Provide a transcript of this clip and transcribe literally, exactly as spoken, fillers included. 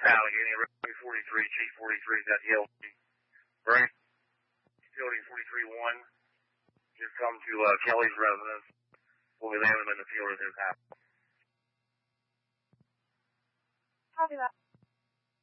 Allegheny, Route forty-three, Chief forty-three, is that the L G? Right? Utility forty-three one, just come to uh, Kelly's residence. We'll be landing him in the field at his house. Copy that.